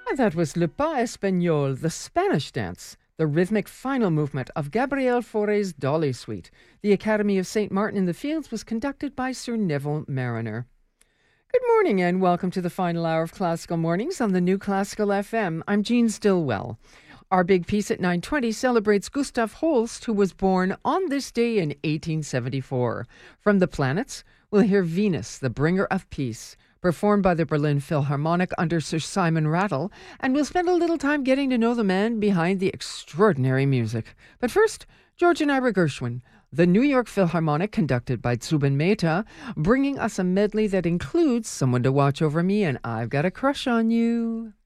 And that was Le Pas Espagnol, the Spanish dance, the rhythmic final movement of Gabriel Fauré's Dolly Suite. The Academy of St. Martin in the Fields was conducted by Sir Neville Mariner. Good morning and welcome to the final hour of Classical Mornings on the New Classical FM. I'm Jean Stillwell. Our big piece at 9:20 celebrates Gustav Holst, who was born on this day in 1874. From the Planets, we'll hear Venus, the Bringer of Peace, performed by the Berlin Philharmonic under Sir Simon Rattle, and we'll spend a little time getting to know the man behind the extraordinary music. But first, George and Ira Gershwin, the New York Philharmonic, conducted by Zubin Mehta, bringing us a medley that includes Someone to Watch Over Me and I've Got a Crush on You.